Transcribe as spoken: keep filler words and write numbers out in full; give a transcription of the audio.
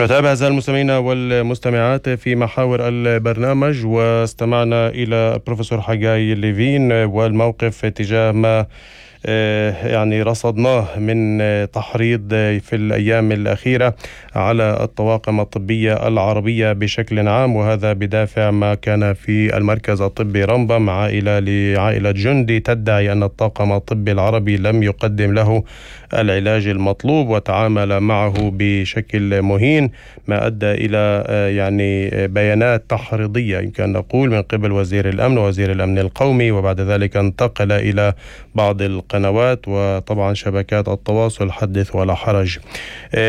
نتابع أعزائي المستمعين والمستمعات في محاور البرنامج، واستمعنا إلى البروفيسور حجاي ليفين والموقف تجاه ما يعني رصدناه من تحريض في الأيام الأخيرة على الطواقم الطبية العربية بشكل عام، وهذا بدافع ما كان في المركز الطبي رمبم عائلة لعائلة جندي تدعي أن الطاقم الطبي العربي لم يقدم له العلاج المطلوب وتعامل معه بشكل مهين، ما أدى إلى يعني بيانات تحريضية يمكن أن نقول من قبل وزير الأمن ووزير الأمن القومي، وبعد ذلك انتقل إلى بعض القنوات وطبعا شبكات التواصل حدث ولا حرج.